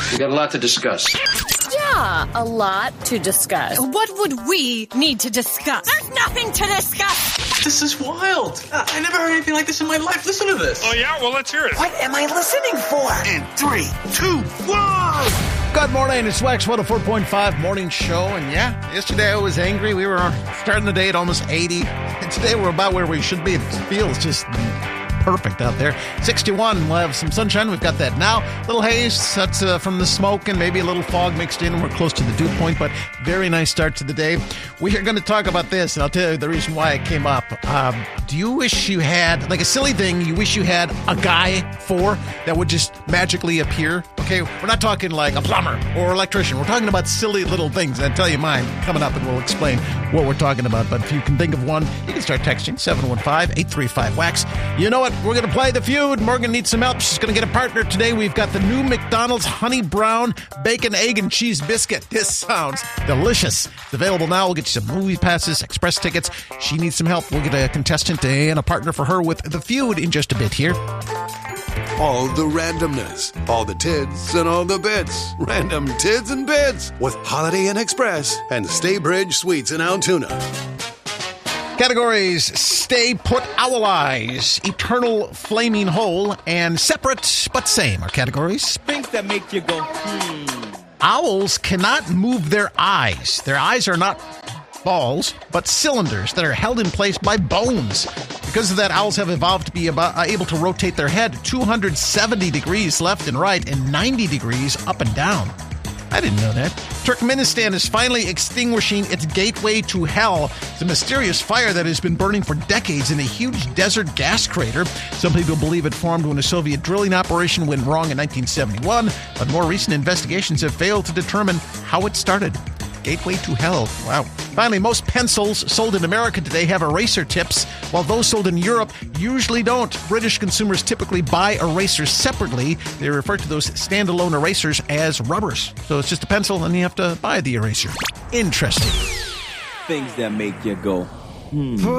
We got a lot to discuss. Yeah, a lot to discuss. What would we need to discuss? There's nothing to discuss. This is wild. I never heard anything like this in my life. Listen to this. Oh, yeah? Well, let's hear it. What am I listening for? In 3, 2, 1. Good morning. It's Wax 104.5 Morning Show. And yeah, yesterday I was angry. We were starting the day at almost 80. And today we're about where we should be. It feels just perfect out there. 61. We'll have some sunshine. We've got that now. Little haze. That's from the smoke and maybe a little fog mixed in. We're close to the dew point, but very nice start to the day. We are going to talk about this, and I'll tell you the reason why it came up. Do you wish you had, like a silly thing, you wish you had a guy for that would just magically appear? Okay, we're not talking like a plumber or electrician. We're talking about silly little things. And I'll tell you mine coming up, and we'll explain what we're talking about. But if you can think of one, you can start texting 715-835-WAX. You know what? We're going to play the feud. Morgan needs some help. She's going to get a partner today. We've got the new McDonald's Honey Brown Bacon, Egg, and Cheese Biscuit. This sounds delicious. It's available now. We'll get you some movie passes, express tickets. She needs some help. We'll get a contestant and a partner for her with the feud in just a bit here. All the randomness, all the tids and all the bits. Random tids and bits with Holiday Inn Express and Staybridge Suites in Altoona. Categories: Stay Put Owl Eyes, Eternal Flaming Hole, and Separate But Same are categories. Things that make you go, Owls cannot move their eyes. Their eyes are not balls, but cylinders that are held in place by bones. Because of that, owls have evolved to be able to rotate their head 270 degrees left and right and 90 degrees up and down. I didn't know that. Turkmenistan is finally extinguishing its gateway to hell. It's a mysterious fire that has been burning for decades in a huge desert gas crater. Some people believe it formed when a Soviet drilling operation went wrong in 1971, but more recent investigations have failed to determine how it started. Gateway to hell. Wow. Finally, most pencils sold in America today have eraser tips, while those sold in Europe usually don't. British consumers typically buy erasers separately. They refer to those standalone erasers as rubbers. So it's just a pencil and you have to buy the eraser. Interesting. things that make you go,